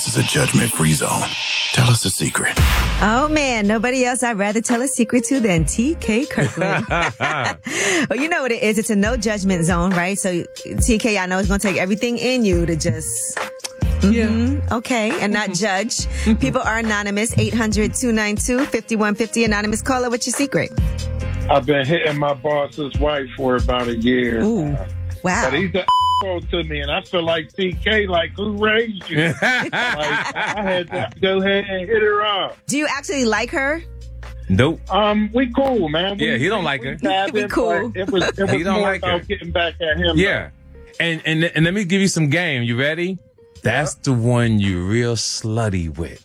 This is a judgment-free zone. Tell us a secret. Oh, man, nobody else I'd rather tell a secret to than TK Kirkland. Well, you know what it is. It's a no judgment zone, right? So, TK, I know it's going to take everything in you to just... Okay, and not judge. People are anonymous. 800-292-5150. Anonymous caller, what's your secret? I've been hitting my boss's wife for about a year. Ooh, wow. But he's an asshole to me, and I feel like TK, like, who raised you? Like, I had to go ahead and hit her up. Do you actually like her? Nope. We cool, man. He don't like her. We cool. It was He don't more like her. about getting back at him. Yeah. And let me give you some game. You ready? That's the one you real slutty with.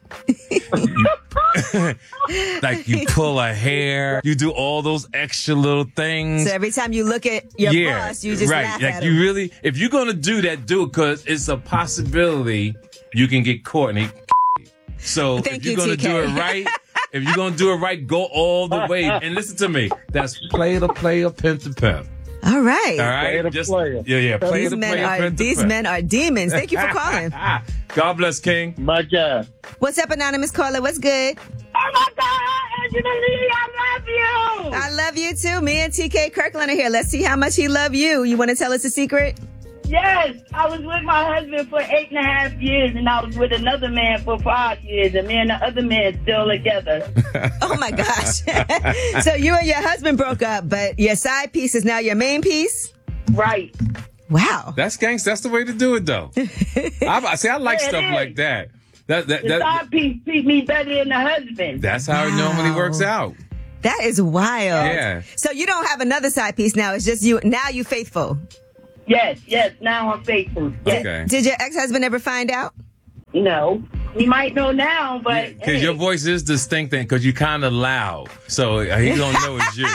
Like you pull her hair, you do all those extra little things. So every time you look at your boss, you just laugh like at you him. really, if you're gonna do that, do it because it's a possibility you can get caught and he. So Thank if you're you, gonna TK. do it right, if you're gonna do it right, go all the way. And listen to me, that's player to player, pimp to pimp. All right. All right, Player to player. Yeah, player These to men player, are pimp to these pimp. men are demons. Thank you for calling. God bless, King. My God. What's up, anonymous caller? What's good? Oh my God, Angela Lee, I love you. I love you too. Me and TK Kirkland are here. Let's see how much he love you. You want to tell us a secret? Yes, I was with my husband for 8.5 years, and I was with another man for 5 years, and me and the other man still together. Oh my gosh. So you and your husband broke up, but your side piece is now your main piece? Right. Wow. That's gangsta. That's the way to do it, though. I like Yeah, it stuff is. like that. The side piece treat me better than the husband. That's how it normally works out. That is wild. Yeah. So you don't have another side piece now. It's just you. Now you faithful. Yes, now I'm faithful. Yes. Okay. Did your ex-husband ever find out? No. He might know now, but... Because hey. your voice is distinct because you kind of loud. So he going to know it's you.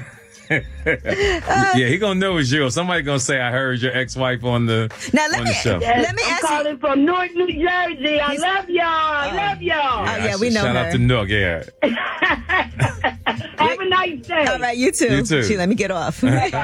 Yeah, he going to know it's you. Somebody going to say, I heard your ex-wife on the Now let on me the show. Yes, let me I'm ask you. calling from Newark, New Jersey. I love y'all. I love y'all. Oh, yeah, we know Shout her. out to Nook, yeah. Have a nice day. All right, you too. You too. Shoot, let me get off.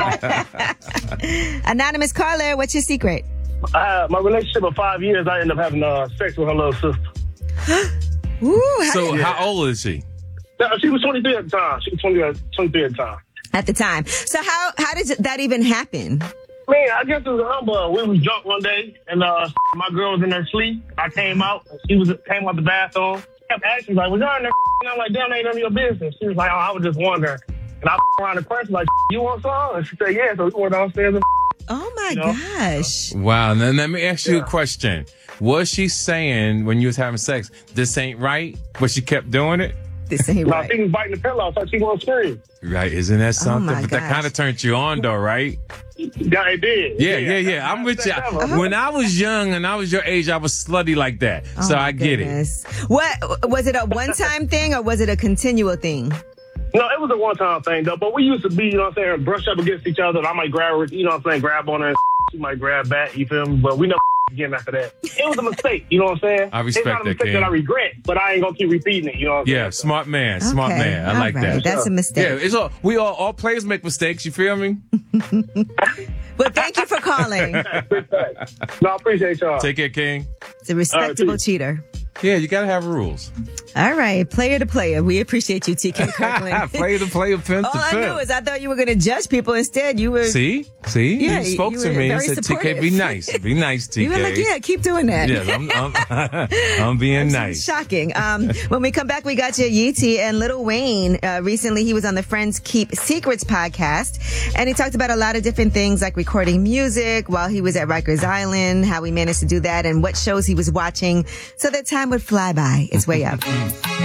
Anonymous caller, what's your secret? My relationship of 5 years, I ended up having sex with her little sister. Ooh, So how old is she? She was 23 at the time. She was 23 at the time. at the time. So how did that even happen? Man, I guess it was a humbug. We was drunk one day, and my girl was in her sleep. I came out, and she came out the bathroom. Kept asking, like, was y'all in there? And I'm like, damn, that ain't none of your business. She was like, oh, I was just wondering. And I around the question, like, you want some? And she said, yeah. So we went downstairs and Oh my know? gosh. Wow. Now let me ask you a question. Was she saying when you was having sex, this ain't right, but she kept doing it? This ain't my right. thing was biting the pillow, so she won't scream. Right. Isn't that something? my But that gosh. kind of turned you on though, right? Yeah, it did. Yeah. I'm with you. When I was young and I was your age, I was slutty like that. Oh So my I get it. goodness. What was it, a one-time thing or was it a continual thing? No, it was a one-time thing, though. But we used to be, you know what I'm saying, brush up against each other. And I might grab her, you know what I'm saying, grab on her. And she might grab back, you feel me? But we never again after that. It was a mistake, you know what I'm saying? I respect it's not a that, mistake King. that I regret, but I ain't going to keep repeating it, you know what I'm Yeah, saying? smart man. Smart Okay, man. I all like right. that. That's a mistake. Yeah, it's all players make mistakes, you feel me? But thank you for calling. No, I appreciate y'all. Take care, King. It's a respectable peace. cheater. Yeah, you gotta have rules. All right, player to player. We appreciate you, TK Kirkland. Player to player, pimp All to I knew pimp. is I thought you were going to judge people. Instead, you were. See? Yeah, you spoke you to were me and very said, supportive. TK, be nice. Be nice, TK. You were like, yeah, keep doing that. Yes, I'm being It's nice. Shocking. When we come back, we got your Yeezy and Lil Wayne. Recently, he was on the Friends Keep Secrets podcast, and he talked about a lot of different things like recording music while he was at Rikers Island, how he managed to do that, and what shows he was watching so that time would fly by. It's way up.